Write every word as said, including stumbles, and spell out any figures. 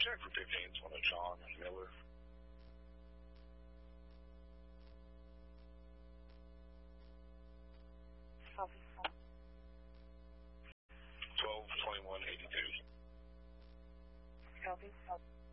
check for fifteen, it's one of John Miller. Copy. twelve twenty-one eighty-two. Copy.